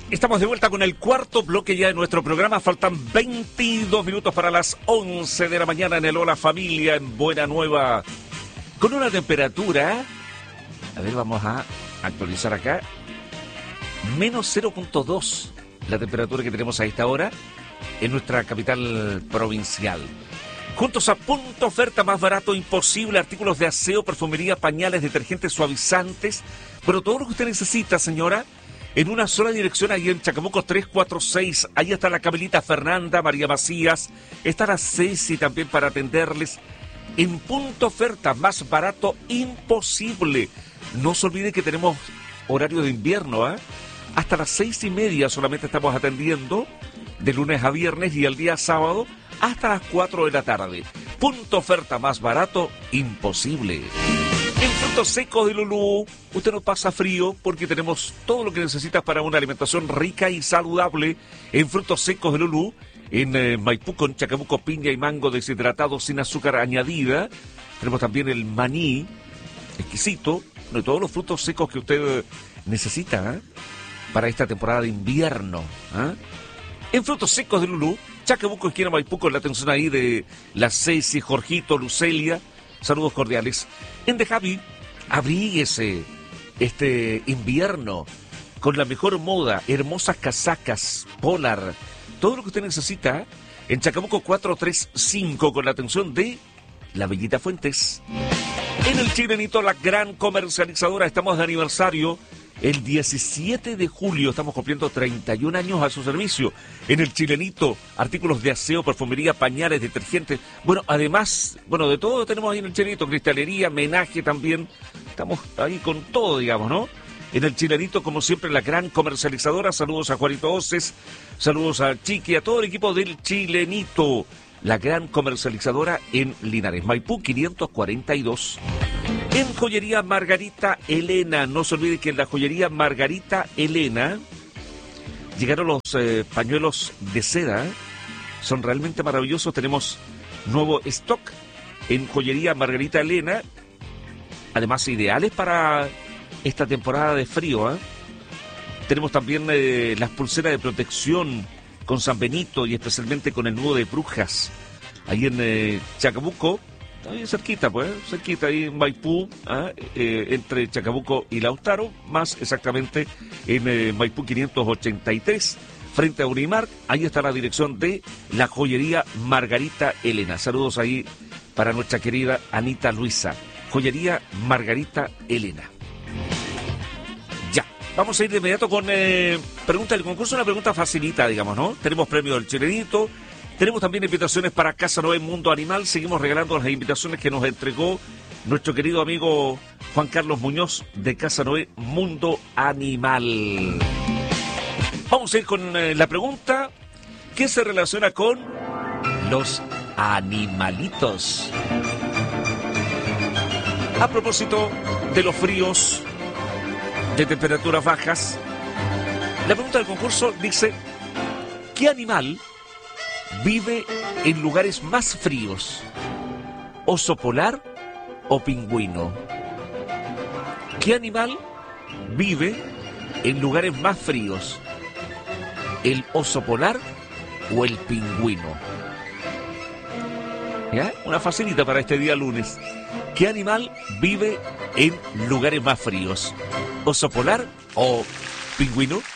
Estamos de vuelta con el cuarto bloque ya de nuestro programa. Faltan 22 minutos para las 11 de la mañana en el Hola Familia en Buena Nueva. Con una temperatura, a ver, vamos a actualizar acá, menos 0.2 la temperatura que tenemos a esta hora en nuestra capital provincial. Juntos a Punto Oferta, más barato imposible, artículos de aseo, perfumería, pañales, detergentes, suavizantes, pero todo lo que usted necesita, señora, en una sola dirección, ahí en Chacabuco 346. Ahí está la Cabelita Fernanda, María Macías, está la Ceci también para atenderles. En Punto Oferta, más barato imposible. No se olvide que tenemos horario de invierno, ¿eh? Hasta las 6:30 solamente estamos atendiendo, de lunes a viernes, y el día sábado hasta las 4 de la tarde. Punto Oferta, más barato imposible. En Frutos Secos de Lulú, usted no pasa frío porque tenemos todo lo que necesita para una alimentación rica y saludable. En Frutos Secos de Lulú, en Maipú, con Chacabuco, piña y mango deshidratado sin azúcar añadida. Tenemos también el maní exquisito, de todos los frutos secos que usted necesita para esta temporada de invierno. En Frutos Secos de Lulú, Chacabuco, esquina Maipú, con la atención ahí de la Ceci, Jorgito, Lucelia. Saludos cordiales. En The Javi, abríguese este invierno con la mejor moda, hermosas casacas, polar, todo lo que usted necesita en Chacabuco 435 con la atención de la Bellita Fuentes. En el Chilenito, la gran comercializadora, estamos de aniversario. El 17 de julio estamos cumpliendo 31 años a su servicio. En el Chilenito, artículos de aseo, perfumería, pañales, detergentes. Bueno, además, de todo tenemos ahí en el Chilenito, cristalería, menaje también. Estamos ahí con todo, digamos, ¿no? En el Chilenito, como siempre, la gran comercializadora. Saludos a Juanito Oces, saludos a Chiqui, a todo el equipo del Chilenito. La gran comercializadora en Linares, Maipú 542. En Joyería Margarita Elena, no se olvide que en la Joyería Margarita Elena llegaron los pañuelos de seda, son realmente maravillosos. Tenemos nuevo stock en Joyería Margarita Elena, además ideales para esta temporada de frío. Tenemos también las pulseras de protección con San Benito y especialmente con el nudo de brujas, ahí en Chacabuco. Ahí cerquita, cerquita, ahí en Maipú, entre Chacabuco y Lautaro, más exactamente en Maipú 583, frente a Unimark. Ahí está la dirección de la Joyería Margarita Elena. Saludos ahí para nuestra querida Anita Luisa. Joyería Margarita Elena. Ya, vamos a ir de inmediato con pregunta del concurso, una pregunta facilita, digamos, ¿no? Tenemos premio del Chilenito. Tenemos también invitaciones para Casa Noé Mundo Animal. Seguimos regalando las invitaciones que nos entregó nuestro querido amigo Juan Carlos Muñoz de Casa Noé Mundo Animal. Vamos a ir con la pregunta que se relaciona con los animalitos. A propósito de los fríos, de temperaturas bajas, la pregunta del concurso dice: ¿qué animal vive en lugares más fríos? ¿Oso polar o pingüino? ¿Qué animal vive en lugares más fríos? ¿El oso polar o el pingüino? ¿Ya? Una facilita para este día lunes. ¿Qué animal vive en lugares más fríos? ¿Oso polar o pingüino?